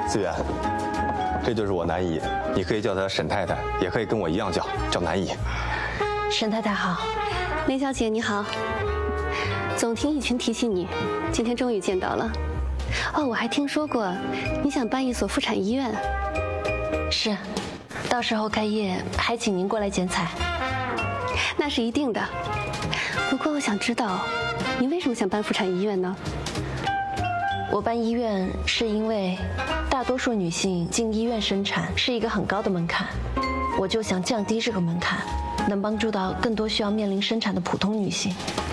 思源，这就是我南姨，你可以叫她沈太太，也可以跟我一样叫南姨。 沈太太好， 林小姐你好。总听一群提起你，今天终于见到了。哦，我还听说过你想办一所妇产医院。 是，到时候开业还请您过来剪彩。 那是一定的。不过我想知道，你为什么想办妇产医院呢？ 我办医院是因为大多数女性进医院生产是一个很高的门槛，我就想降低这个门槛，能帮助到更多需要面临生产的普通女性。